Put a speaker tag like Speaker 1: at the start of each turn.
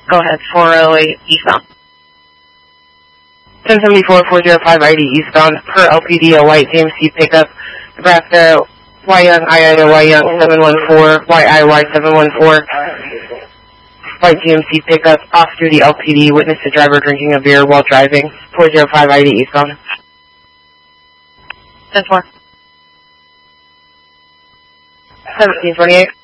Speaker 1: Go ahead, 408 eastbound.
Speaker 2: 1074-405 ID eastbound per LPD, a white GMC pickup, Nebraska, Y Young, Y Young 714, YIY 714, white GMC pickup, off-duty LPD, witness the driver drinking a beer while driving, 405 ID eastbound.
Speaker 1: 10-4.
Speaker 2: 1728.